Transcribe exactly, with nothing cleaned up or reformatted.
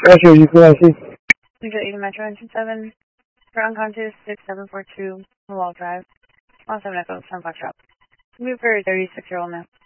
Roger, you can I see? We got eighty Metro Engine seven, ground contour six seven four two, Wall Drive, one seven Echo, Sun Fox Shop. Move for thirty-six year old male.